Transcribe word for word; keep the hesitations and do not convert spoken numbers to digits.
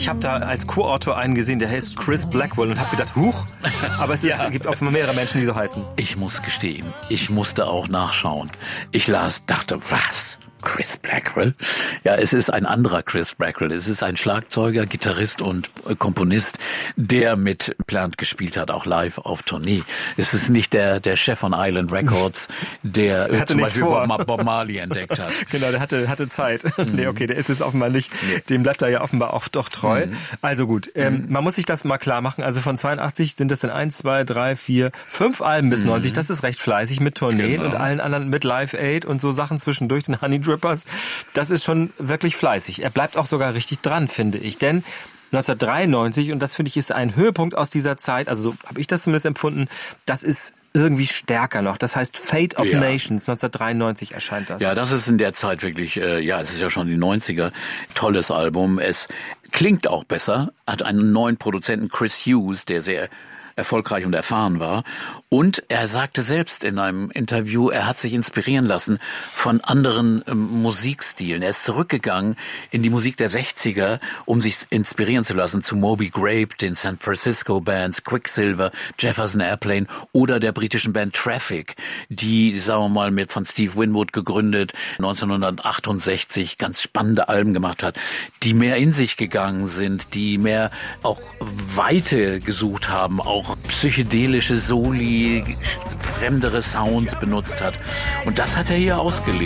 Ich habe da als Co-Autor einen gesehen, der heißt Chris Blackwell und habe gedacht, huch, aber es ist, ja. gibt offenbar mehrere Menschen, die so heißen. Ich muss gestehen, ich musste auch nachschauen. Ich las, dachte, was? Chris Blackwell? Ja, es ist ein anderer Chris Blackwell. Es ist ein Schlagzeuger, Gitarrist und Komponist, der mit Plant gespielt hat, auch live auf Tournee. Es ist nicht der der Chef von Island Records, der, der zum Beispiel Bob, Bob Marley entdeckt hat. Genau, der hatte hatte Zeit. Mhm. Nee, okay, der ist es offenbar nicht. Nee. Dem bleibt er ja offenbar auch doch treu. Mhm. Also gut, ähm, mhm. man muss sich das mal klar machen. Also von zweiundachtzig sind das dann eins, zwei, drei, vier, fünf Alben bis mhm. neunzig. Das ist recht fleißig mit Tourneen genau. und allen anderen mit Live Aid und so Sachen zwischendurch, den Honey Drippers. Das ist schon wirklich fleißig. Er bleibt auch sogar richtig dran, finde ich. Denn neunzehnhundertdreiundneunzig, und das finde ich ist ein Höhepunkt aus dieser Zeit, also so habe ich das zumindest empfunden, das ist irgendwie stärker noch. Das heißt Fate of ja. Nations, neunzehnhundertdreiundneunzig erscheint das. Ja, das ist in der Zeit wirklich, äh, ja, es ist ja schon die neunziger, tolles Album. Es klingt auch besser, hat einen neuen Produzenten, Chris Hughes, der sehr erfolgreich und erfahren war. Und er sagte selbst in einem Interview, er hat sich inspirieren lassen von anderen ähm, Musikstilen. Er ist zurückgegangen in die Musik der sechziger, um sich inspirieren zu lassen zu Moby Grape, den San Francisco Bands, Quicksilver, Jefferson Airplane oder der britischen Band Traffic, die, sagen wir mal, mit von Steve Winwood gegründet, neunzehnhundertachtundsechzig ganz spannende Alben gemacht hat, die mehr in sich gegangen sind, die mehr auch Weite gesucht haben, auch psychedelische Soli, fremdere Sounds benutzt hat. Und das hat er hier ausgelebt.